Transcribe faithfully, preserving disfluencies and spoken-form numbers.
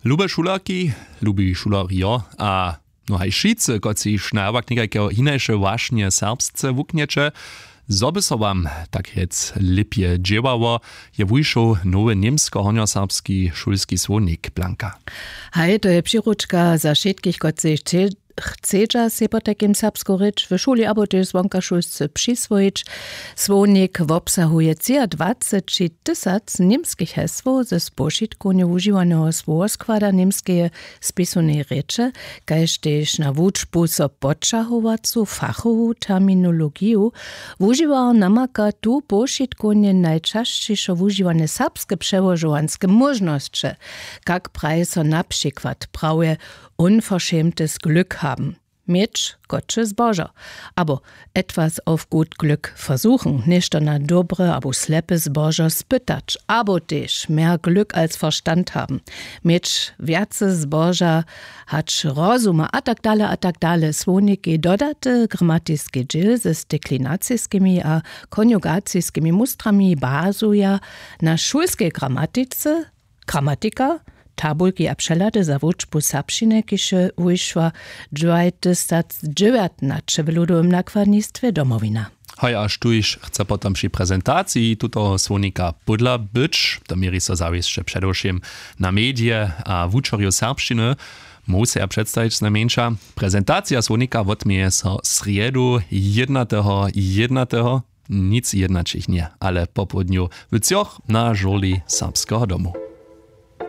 Lube šularki, lubi šularjo, a no haj šice, kot si šnavak nekajko hinejše vašnje serbsce vuknječe, zoby so wam tak hec lipje dževało, je wyszł nowy niemsko-honioserbski szulski słownik Blanka. Hej, to je przyruczka za všetkich, kot si chcedža se po takim serbsku reč w szuli, abo też zvonka šulsce přisvojić. Słownik obsahuje cia dwadzieścia tysac niemskich hesło ze spočitku neużywanego słowoskłada niemskie spisane reče, kaž też na wuczbu so podšahovacu fachovu terminologiju wużywa namaka tu pošitkunje najčašćišo wużywane serbskie przełożowanskie możności, jak praje so na przykład prawie unverschämtes Glück haben. Mieć Gottes Boża. Aber etwas auf gut Glück versuchen, nicht na dobre, abo slepes Boża spytać, abo też mehr Glück als Verstand haben. Mieć wiace z Boża, hać rozuma, a tak dalej, a tak dalej. Słoniki dodate gramatyjskie dżil ze deklinacyjskimi a konjugacyjskimi mustrami bazuja na szulskiej gramatyce, gramatyka, tabulki a przelady za wuczbu serbščiny, kiše wyszła dwadzieścia tysięcy dziewiętnaście w ludowym nakładnictwie Domowina. Hoj, aż tuż chce potem przy prezentacji tuto słownika budla być, to mieri so zawieszcze przedewším na medie a wuczorju serbščiny, musi ja przedstawić znamieńcza. Prezentacja słownika odmieje so sriedu jednatego jednatego, nic jednačich nie, ale po południu w Cioch na żoli serbskiego domu.